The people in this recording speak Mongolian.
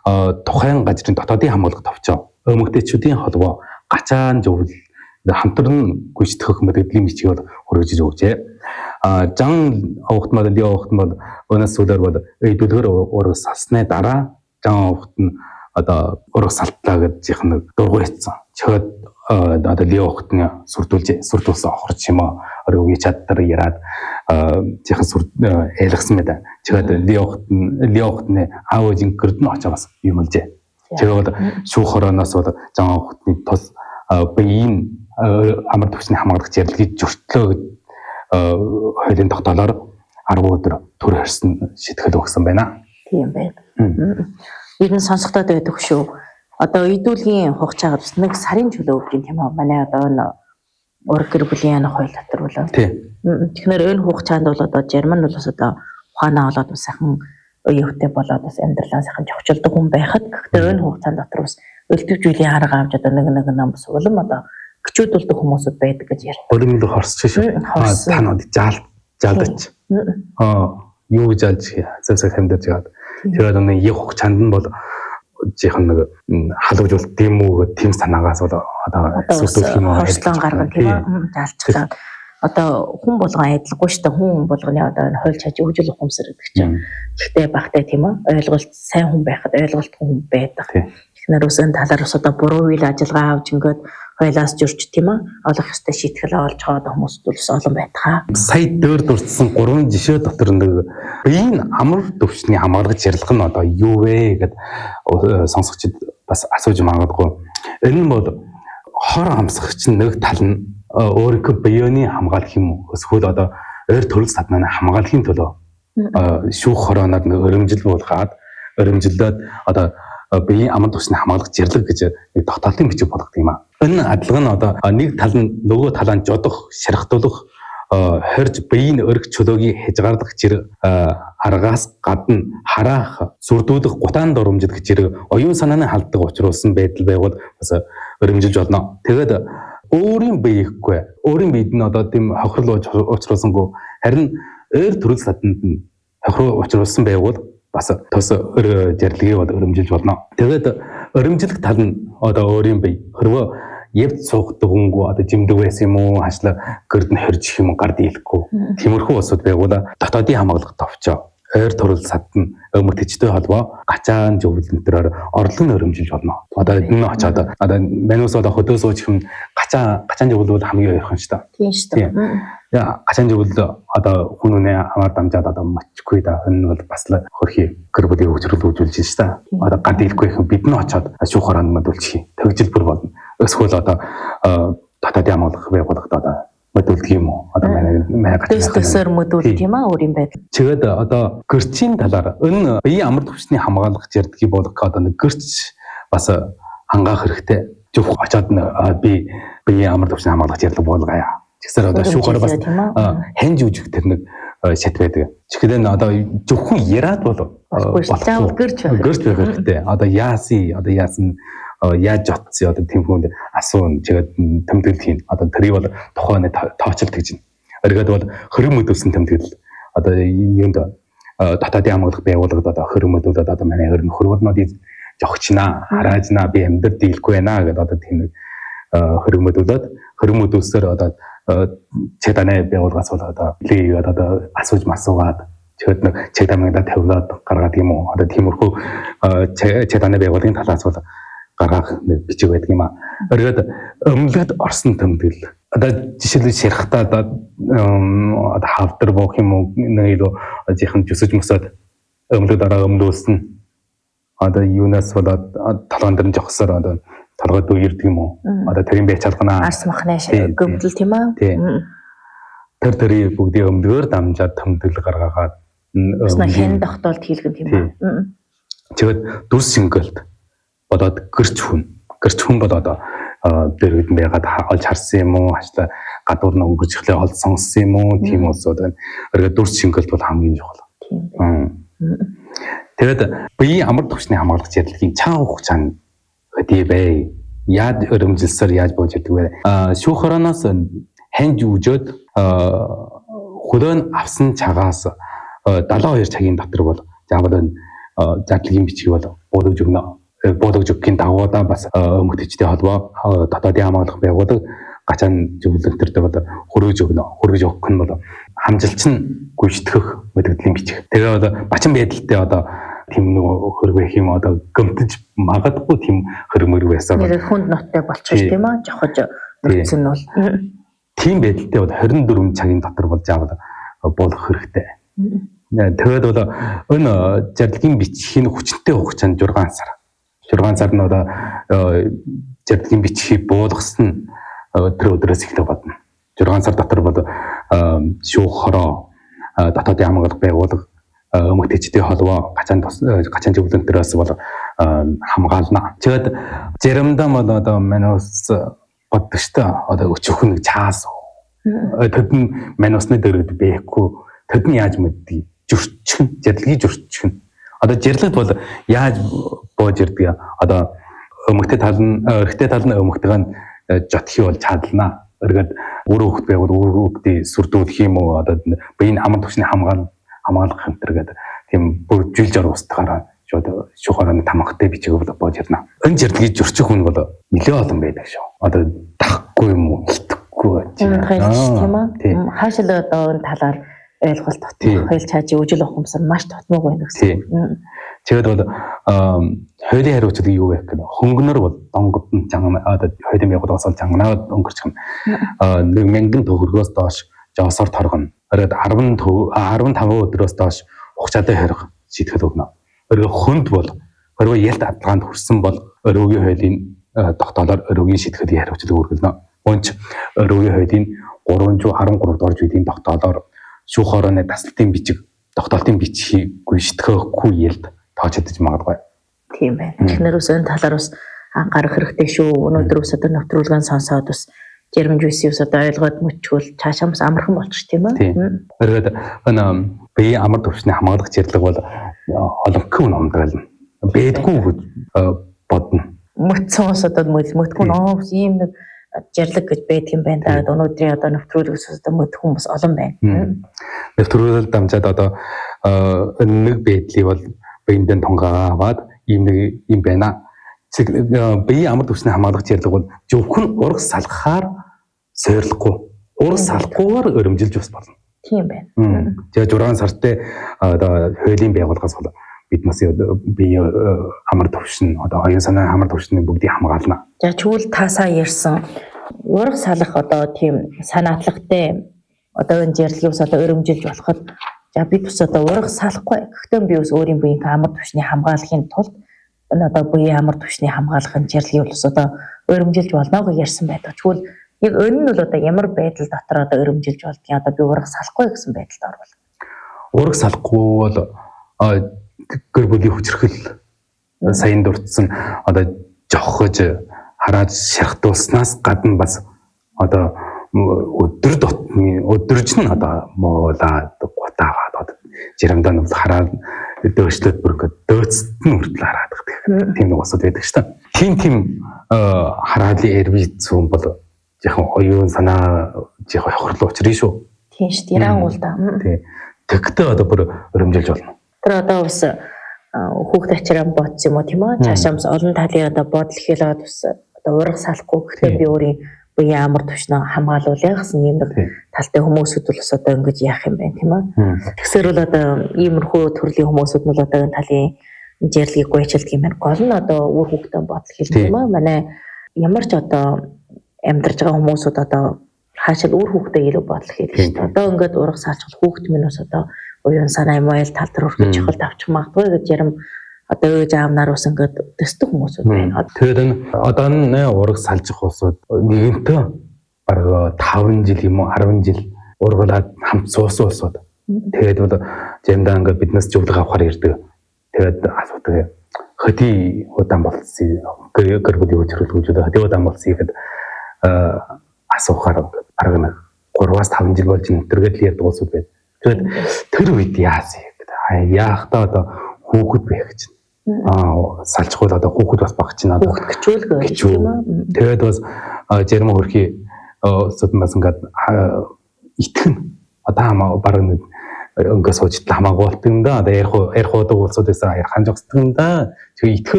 тухайн газрын дотоодын хамгаалалт товчоо эмэгтэйчүүдийн холбоо гачаан зөвл хамтран гүйцэтгэх мэдээллийн бичгийг хүргэж өгчээ. Жан авахтмад ди авахтмад өнөөс сүлэр бод эдүүлгэр ураг салсны дараа жан авахт нь одоо ураг салтлаа гэж жихэн дургуй хийсэн. Чихэд одоо ли авахтны сүрдүүлсэн охорч юм аа өрөөгийн чаддар яраад жихэн айлгсан мэт. Чихэд ли авахтны аав жинкэрд нь очоо бас юм лжээ. Тэгээд шүүх хорооноос бол жан авахтны тус биеийн амар төвчний хамгаалах ярилгийг зөрчлөө хуулийн тогтоолоор 10 өдөр төр харьсан шийтгэл өгсөн байна. Тийм байна. Ер нь сонсогдоод байдаг шүү. Одоо эдүүлгийн хугацаагаар бас нэг сарын чөлөө өгч юм тийм үү? Манай одоо ураг гэр бүлийн хууль дотор болоо. Тийм. Тэгэхээр энэ хугацаанд бол одоо Герман бол бас одоо ухаанаа болоод бас сайхан оюутай болоод бас амьдралаа сайхан зохицуулдаг хүн байхад гэхдээ энэ хугацаанд дотор бас өлтөвч үеийн арга авч одоо нэг нам бас улам одоо гिचүүдүүлдэг хүмүүсүүд байдаг гэж ярьдаг. Улам хорсч шүү. Танууд жалдаж. Юу гэж алж зэсэг хэмдэж яагаад. Тэгээд нэг яг хугацаанд нь бол жихэн нэг халуужуулт тийм үү тийм санаагаас бол одоо сүрдүүлэх юм уу хорслон гаргана тийм үү заалцлаа. Одоо хүн болгон айдлаггүй шүү дээ. Хүн болгоны одоо хууль чаж өгжил ухамсар гэдэг чинь. Гэхдээ багтай тийм үү ойлголт сайн хүн байхад ойлголтгүй хүн байдаг. Тэгэхээр үсэн талаар ус одоо буруу үйл ажиллагаа авч ингээд хойлоос журч тийм үү олох ёстой шийтгэл олж байгаа хүмүүст үлс олон байтгаа. Сая дөр дурдсан 3 жишээ дотор нэг биеийн амар төвчний хамгаалгаж ярилцах нь одоо юу вэ гэд сонсогчид бас асууж магадгүй. Энэ нь бол хор хамсагч нэг тал нь өөрийнхөө биений хамгаалах юм эсвэл одоо ойр төрөл саднаа хамгаалахын төлөө шүүх хорооноор өрөмжил буулгаад өрөмжилдөөд одоо биеийн амар төвчний хамгаалах зэрлэг гэж нэг тогтоолтын бичиг болгох юм аа. Энэ адлага нь одоо нэг тал нь нөгөө талаа жодох, шархтуулах, хорж биеийн өрг чөлөөгийн хязгаарлах зэрэг аргаас гадна хараах, сүрдүүлэх, гутаан дурамжил гэж зэрэг оюун санааны халддаг учруулсан байдал байвал бас өрөмжилж болно. Тэгээд өөрийн биеихгүй, өөрийн биед нь одоо тийм хохирол учруулсангүй харин ойр төрөл саданд нь хохирол учруулсан байвал бас тос зэрлэгийг бол өрөмжилж болно. Тэгээд өрөмжлөх тал нь одоо өөрийн бие хэрвээ явд суугдаг хөнгөө одоо жимдэг байсан юм уу хашлаа гэрд нь хорж юм гард ийлэхгүй. Тиймэрхүү усуд байгуула дотоодын хамгаалалт товчоо ойр төрөл садны өмгтөчтэй холбоо гачаан зөвлөнтөрөөр орлон өрөмжилж болно. Одоо энэ очоод одоо манус одоо хөдөө сууж хэм гачаан зөвлөл хамгийн ойрхон шүү дээ. Тийм шүү дээ. Яа гачаан зөвлөл одоо хүн үнэ хамаар дамжаад одоо мочгүй да энэ бол бас л хөрхий гэр бүлийн хөгжрөл үзүүлж байна шүү дээ. Одоо гард ийлэхгүй хэм бид нь очоод шүүх хоронд мөдөлчих. Төгжөлбөр болно. Эсвэл одоо дотоодын хамгаалах байгууллагад одоо мөдөлдөг юм уу? Одоо манай дэстэсэр мөдөлдөг юм аа өөр юм байл. Тэгээд одоо гэрчийн талаар энэ биеийн амар төвчний хамгаалах зэрдгийг болгох одоо нэг гэрч бас хангаах хэрэгтэй. Зөв очоод би биеийн амар төвчний хамгаалах зэрлэг болгоё. Тэгсээр одоо шүүхээр бас хань жүжиг тэр нэг шат байдаг. Чихлэн одоо зөвхөн яраад бол гэрч байх хэрэгтэй. Одоо яасан яаж жотсон одоо тийм хүнд асуун тэгээд тэмдэглэл хийн. Одоо тэрийг бол тухайн тоочл тэгж байна. Өргөд бол хөрөм өдөлсөн тэмдэглэл одоо юунд дотоодын хамгаалах байгууллагад одоо хөрөм өдөлөд одоо манай хөрвөлнүүдийг жогчнаа, хараажнаа би амьд дийлэхгүй байна гэдэг одоо тийм нэг хөрөм өдөлсөөр одоо чэданаа байгууллагаас бол одоо лигээд одоо асууж масуугаад чэд нэг чэдамгада тавилаад гаргаад юм уу одоо тиймэрхүү чэданаа байгууллагын талаас бол гаргах бичиг байдаг юм аа. Өргөд өмлөд орсон тэмдэглэл. Одоо жишээлбэл ширхтаа одоо хавдар боох юм уу нэг илүү жихэн зүсэж мөсөд өмлөд араа өмлүүлсэн. Одоо юунаас болоод толгоон дээр жогсоор одоо толгойд үердэг юм уу? Одоо тэрийн байж чадгана. Арс махны гөвдөл тийм үү? Тийм. Тэр бүгдийн өмлөгөөр дамжаад тэмдэглэл гаргаад хэн тогтоолт хийлгэн тийм үү? Тэгээд дүрс шингэлт бодоод гэрч хүн болоод дээр хэдэн байгаад олж харсан юм уу? Хаашаа гадуур нь өнгөрч ихлэ олж сонссон юм уу? Тийм улсууд байна. Өргөд дүрс шингэлт бол хамгийн чухал. Тэгээд биеийн амар төвчний хамгаалах зэрлэгийн цаан хугацаанд өдий бай. Яаж өрөмжилсээр яаж бууж идэг вэ? Шүүх хороноос ханж үжөөд хөлөө авсан цагаас 72 цагийн дотор бол заавал зардлагын бичгийг бол буулгаж өгнө. Буулгаж өгөхийн дагуу бас эмэгтэйчдийн холбоо дотоодын хамгаалах байгууллага гачаан зөвлөлтөртэй бол хөргөж өгнө. Хөргөж өгөх нь бол хамжилч нь гүйцэтгэх мэдгэдлийн бичих. Тэгээ одоо бачин байдалтай одоо тийм нэг хөргөх юм одоо гомдож магадгүй тийм хөрмөр байсан. Нэр хүнд ноттой болчих тийм аа жохож нөхцөл нь бол тийм байдалтай бол 24 цагийн дотор болж байгаа болох хэрэгтэй. Тэгээд бол энэ зардлагын бичгийн хүчтэй хугацаанд 6 сар. 6 сар нь одоо зардлагын бичгийг буулгасан өдрөөс эхлэх болно. 6 сар дотор бол шүүх хороо дотоодын хамгаалах байгууллага эмэгтэйчдийн холбоо гачаан зөвлөлтөрөөс бол хамгаална. Тэгээд заримдаа бол одоо манус боддогчтой одоо өчөөх нэг чаас тэд нь манусны дөрөвд бэхгүй тэд нь яаж мэддэг зөрчин зардлагын зөрчин одоо зарлалт бол яаж боож ирдэг одоо эмэгтэй тал нь эмэгтэйг жотхи бол чадлана. Эргээд өөр хөвгт байгуул өөр хөвгтийн сүрдүүлэх юм уу одоо биеийн амар төвчний хамгаалах хэмтэр гэдэг тийм бүр жилжээр устгаараа шууд шуухаараа тамхтай бичиг боож ирнэ. Энэ зардлагын зөрчих хүн бол нэлээд олон байдаг шүү. Одоо дахгүй юм уу хитгэхгүй тийм ээ. Хаашаа одоо энэ талаар ойлголт татах хэл чаажи үжил ухамсар маш татмаг байна гэсэн. Тэгээд бол хуулийн хариуцлага юу вэ гэхээр хөнгөнөр бол донгод нь одоо хуулийн байгууллагаас бол жангнаад өнгөрчих юм. 1000 төгрөгөөс доош жосоор торгоно. Ороод 15 өдрөөс доош хугацаатай хориг шийтгэл өгнө. Орой хүнд бол орой ялт адлагаанд хүрсэн бол оройгийн хуулийн тогтоолоор оройгийн шийтгэлийн хариуцлага үргэлнэ. Өнч оройгийн хуулийн 313 орж үеийн тогтоолоор шүүх хорооны тасалтын бичиг тогтоолтын бичгийг гүйцэтгэхгүй ялд тоочдож магадгүй. Тийм байна. Эхнэрээс энэ талаар бас анхаарах хэрэгтэй шүү. Өнөөдрөөс одоо навтруулгын сонсоод бас жирэмжүйс одоо ойлгоод мөчгөл цаашаа бас амархан болчих тийм ээ. Эргээд энэ биеийн амар төвчний хамгаалах зэрлэг бол олонхын номдгална. Бэдгүй бодно. Мөцсөөс одоо мөтгөн ийм нэг зэрлэг гэж байдаг юм байна. Өнөөдрийн одоо навтруулгаас одоо мөтгөн бас олон байна. Навтруулал дамжаад одоо нэг байдлыг бол биендээ тунгаа аваад ийм нэг юм байна. Биеийн амар төвчний хамгаалах зэрлэг бол зөвхөн ураг салгахаар сойрлохгүй. Ураг салахгүйгээр өрөмжилж бас болно. Тийм байна. Тэгээд 6 сартай одоо хуулийн байгууллагаас бол биднээс бие амар төвшин одоо оюун санааны амар төвшний бүгдийг хамгаална. За чүүл таасаа ярьсан ураг салах одоо тийм санаатлагтай одоо энэ зэрлэгээс одоо өрөмжилж болоход за бид бас одоо ураг салахгүй. Гэхдээ би бас өөрийн биеийн амар төвшний хамгаалахын тулд энэ одоо биеийн амар төвшний хамгаалахын зэрлэгийг бас одоо өрөмжилж болно гэж ярьсан байдаг. Чүүл яг энэ нь бол одоо ямар байдал дотор одоо өрөмжилж болдгийг одоо би ураг салахгүй гэсэн байдалд орвол. Ураг салахгүй бол гэр бүлийн хүчрхэл сайн дурдсан одоо жохож хараад шархтуулснаас гадна бас одоо өдөрж нь одоо муулаад гутаагаад одоо жирамдаа нь хараад дөөшлөд бүр ингээд дөөцт нь хүртэл хараад гэх тийм нэг усуд байдаг шүү дээ. Тийм хараалын эрвиц юм бол яхан оюун санаа яхан хохирлоо учрын шүү. Тийм шүү дээ. Ярангуул да. Тийм. Тэгтээ одоо бүр өрөмжилж болно. Тэр одоо бас хүүхд ачаараа бодсон юм уу тийм үү? Цаашаа бас олон талын одоо бодол хэлээд бас одоо ураг салахгүй гэхдээ би өөрийн биеийн амар төвшнөө хамгаалуулъя гэсэн юм нэг талтай хүмүүсүүд бол бас одоо ингэж яах юм байна тийм үү? Тэгсэр бол одоо иймэрхүү төрлийн хүмүүсүүд нь одоо энэ талын зэрлэгийг гүйцэлдэг юм байна. Гол нь одоо үр хүүхдээ бодол хэлдэг юм аа. Манай ямар ч одоо амьдарч байгаа хүмүүсүүд одоо хаашаа үр хүүхдээ илүү бодол хэлдэг шүү дээ. Одоо ингээд ураг салчвал хүүхд минь бас одоо уян санаа юм айл тал дээр өрхөж чухал тавчих магадгүй гэж ярим одоо ээж аав нар ус ингээд төсдөг хүмүүсүүд байна. Тэгээд энэ одоо энэ ураг салжих усууд нэгэнтээ бараг 5 жил юм уу 10 жил ургалаад хамт суусан усууд. Тэгээд бол заримдаа ингээд биднээс зөвлөгөө авахар ирдэг. Тэгээд асуудаг хөдий удаан болсон гэр бүлийн хүчрхүүлгүүд хөдий удаан болсон ихэд асуухаар бараг 3-5 жил болж нэтэргээд л ярьдаг усууд байна. Тэгээд тэр үед яасан гэдэг. Яахтаа одоо хүүхэд байх чинь. Салчихвал одоо хүүхэд бас баг чинь одоо гिचүүлгөө тийм үү. Тэгээд бас зарим хөрхий судмаас ингээд итгэн одоо хамаа бараг нэг ингээд сууж хамаагүй болт юм да. Одоо ярих уудаг улсуудаас ярих ханж өгсдөг юм да. Тэгээ итгэл